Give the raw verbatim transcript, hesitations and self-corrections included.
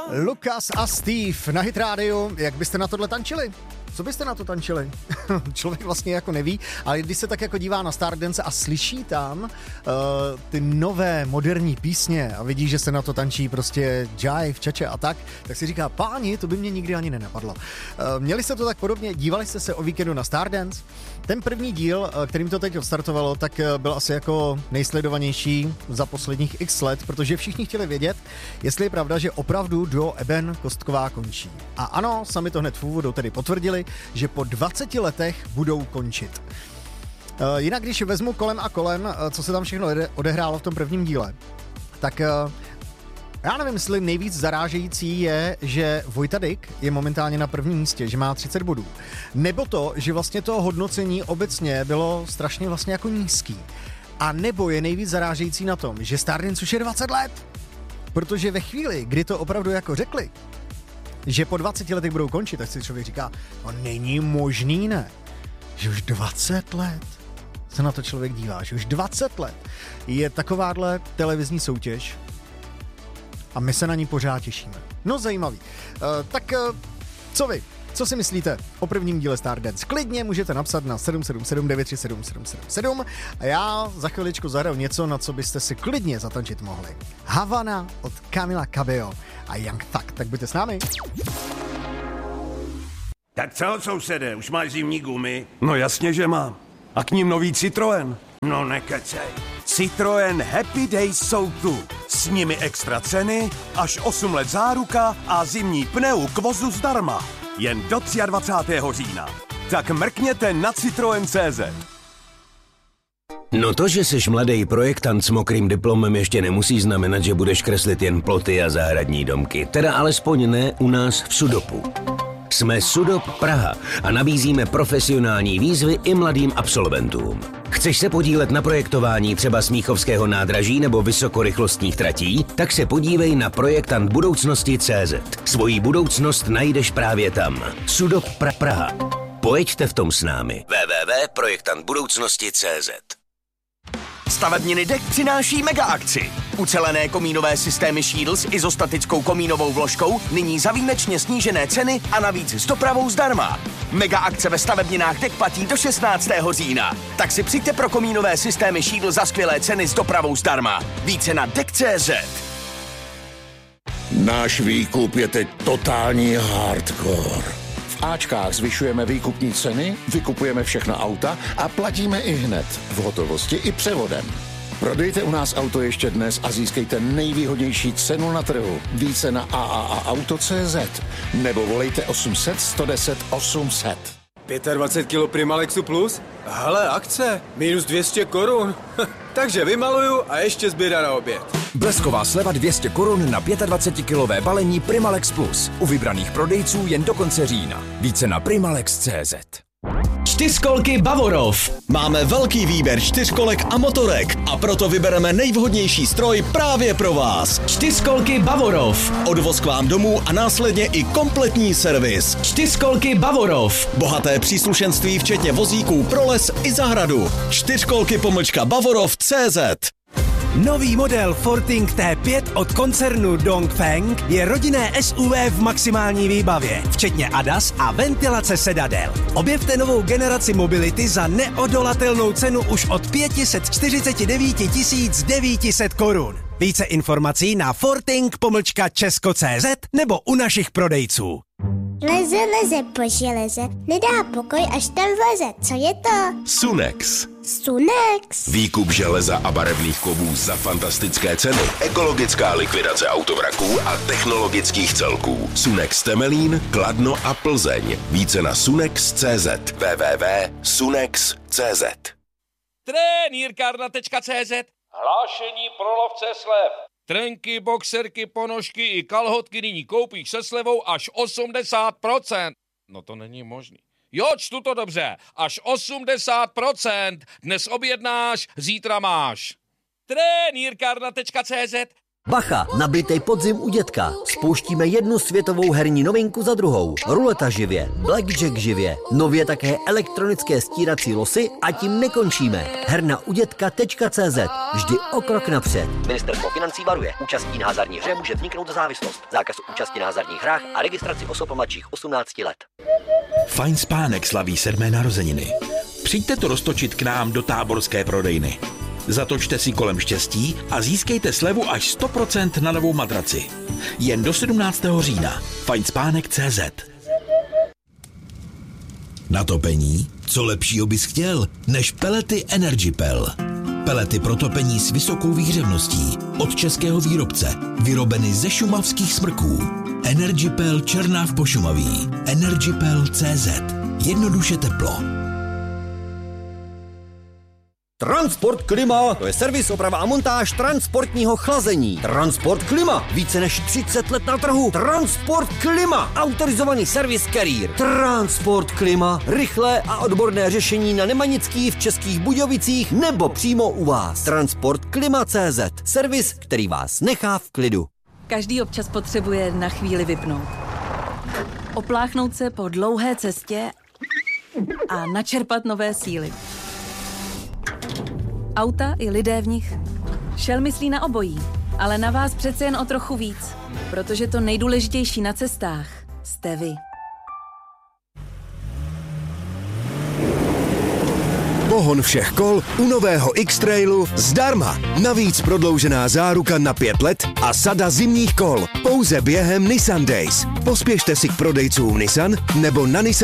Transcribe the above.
Lukas a Steve na Hit Radio. Jak byste na tohle tančili? Co byste na to tančili? Člověk vlastně jako neví, ale když se tak jako dívá na Stardance a slyší tam uh, ty nové moderní písně a vidí, že se na to tančí prostě jive, čače a tak, tak si říká, páni, to by mě nikdy ani nenapadlo. Uh, měli jste to tak podobně, dívali jste se o víkendu na Stardance? Ten první díl, kterým to teď odstartovalo, tak byl asi jako nejsledovanější za posledních x let, protože všichni chtěli vědět, jestli je pravda, že opravdu duo Eben Kostková končí. A ano, sami to hned v úvodu tedy potvrdili, že po dvaceti letech budou končit. Jinak, když vezmu kolem a kolem, co se tam všechno odehrálo v tom prvním díle, tak já nevím, jestli nejvíc zarážející je, že Vojta Dyk je momentálně na prvním místě, že má třicet bodů. Nebo to, že vlastně to hodnocení obecně bylo strašně vlastně jako nízký. A nebo je nejvíc zarážející na tom, že Stardance už je dvacet let. Protože ve chvíli, kdy to opravdu jako řekli, že po dvaceti letech budou končit, tak si člověk říká, no není možný, ne? Že už dvacet let se na to člověk dívá, že už dvacet let je takováhle televizní soutěž a my se na ní pořád těšíme. No zajímavý. Uh, tak uh, co vy? Co si myslíte o prvním díle Stardance? Klidně můžete napsat na sedm sedm sedm devět tři sedm sedm sedm sedm a já za chviličku zahraju něco, na co byste si klidně zatančit mohli. Havana od Camila Cabello a Young Thug. Tak buďte s námi. Tak co, sousede, už máš zimní gumy? No jasně, že mám. A k ním nový Citroën. No nekecej. Citroën Happy Days jsou tu. S nimi extra ceny, až osm let záruka a zimní pneu k vozu zdarma. Jen do dvacátého třetího října. Tak mrkněte na Citroën tečka cé zet. No to, že jsi mladý projektant s mokrým diplomem, ještě nemusí znamenat, že budeš kreslit jen ploty a zahradní domky. Teda alespoň ne u nás v Sudopu. Jsme Sudop Praha a nabízíme profesionální výzvy i mladým absolventům. Chceš se podílet na projektování třeba Smíchovského nádraží nebo vysokorychlostních tratí? Tak se podívej na projektant budoucnosti tečka cé zet. Svoji budoucnost najdeš právě tam. Sudop pra- Praha. Pojeďte v tom s námi. w w w tečka projektant budoucnosti tečka cé zet. Stavebniny Dek přináší mega akci. Ucelené komínové systémy Shield s izostatickou komínovou vložkou nyní za výjimečně snížené ceny a navíc s dopravou zdarma. Mega akce ve stavebninách Dek platí do šestnáctého října. Tak si přijďte pro komínové systémy Shield za skvělé ceny s dopravou zdarma. Více na Dek tečka cé zet. Náš výkup je teď totální hardcore. V Ačkách zvyšujeme výkupní ceny, vykupujeme všechna auta a platíme i hned, v hotovosti i převodem. Prodejte u nás auto ještě dnes a získejte nejvýhodnější cenu na trhu. Více na a a a auto tečka cé zet nebo volejte osm set sto deset osm set. dvacet pět kilo Primalexu Plus? Hele, akce, minus dvě stě korun. Takže vymaluju a ještě zběra na oběd. Blesková sleva dvě stě korun na dvacetkilové balení Primalex Plus. U vybraných prodejců jen do konce října. Více na primalex tečka cé zet. Čtyřkolky Bavorov. Máme velký výběr čtyřkolek a motorek a proto vybereme nejvhodnější stroj právě pro vás. Čtyřkolky Bavorov. Odvoz k vám domů a následně i kompletní servis. Čtyřkolky Bavorov. Bohaté příslušenství včetně vozíků pro les i zahradu. Čtyřkolky pomlčka Bavorov tečka cé zet. Nový model Forting T pět od koncernu Dongfeng je rodinné S U V v maximální výbavě, včetně A D A S a ventilace sedadel. Objevte novou generaci mobility za neodolatelnou cenu už od pět set čtyřicet devět tisíc devět set korun. Více informací na forting pomlčka česko tečka cé zet nebo u našich prodejců. Leze, leze po železe, nedá pokoj, až tam vleze. Co je to? Sunex. Sunex. Výkup železa a barevných kovů za fantastické ceny. Ekologická likvidace autovraků a technologických celků. Sunex Temelín, Kladno a Plzeň. Více na sunex tečka cé zet. w w w tečka sunex tečka cé zet. Trenýrkárna tečka cé zet. Hlášení pro lovce slev. Trenky, boxerky, ponožky i kalhotky nyní koupíš se slevou až osmdesát procent. No to není možný. Jo, čtu to dobře. Až osmdesát procent. Dnes objednáš, zítra máš. Trenýrkárna tečka cé zet. Bacha, nabitej podzim u dětka. Spouštíme jednu světovou herní novinku za druhou. Ruleta živě, blackjack živě, nově také elektronické stírací losy a tím nekončíme. herna u dětka tečka cé zet. Vždy o krok napřed. Ministerstvo financí varuje. Účastí na hazardní hře může vzniknout závislost. Zákaz účasti na hazardních hrách a registraci osob mladších osmnácti let. Fajn spánek slaví sedmé narozeniny. Přijďte to roztočit k nám do táborské prodejny. Zatočte si kolem štěstí a získejte slevu až sto procent na novou matraci. Jen do sedmnáctého října. fajn spánek tečka cé zet. Na topení? Co lepšího bys chtěl, než pelety EnergyPel. Pelety pro topení s vysokou výhřevností od českého výrobce, vyrobeny ze šumavských smrků. EnergyPel Černáv Pošumaví. EnergyPel tečka cé zet. Jednoduše teplo. Transport Klima, to je servis, oprava a montáž transportního chlazení. Transport Klima, více než třicet let na trhu. Transport Klima, autorizovaný servis Carrier. Transport Klima, rychlé a odborné řešení na Nemanický, v Českých Budějovicích nebo přímo u vás. Transport Klima tečka cé zet, servis, který vás nechá v klidu. Každý občas potřebuje na chvíli vypnout. Opláchnout se po dlouhé cestě a načerpat nové síly. Auta i lidé v nich. Shell myslí na obojí, ale na vás přece jen o trochu víc, protože to nejdůležitější na cestách jste vy. Pohon všech kol u nového X-Trailu zdarma. Navíc prodloužená záruka na pět let a sada zimních kol. Pouze během Nissan Days. Pospěšte si k prodejcům Nissan nebo na Nissan